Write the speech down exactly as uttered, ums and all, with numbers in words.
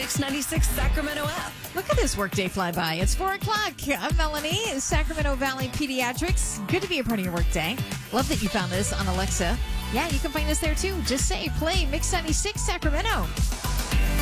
Mix ninety-six Sacramento app. Look at this workday fly by. It's four o'clock. I'm Melanie, Sacramento Valley Pediatrics. Good to be a part of your workday. Love that you found this on Alexa. Yeah, you can find us there too. Just say, play Mix ninety-six Sacramento.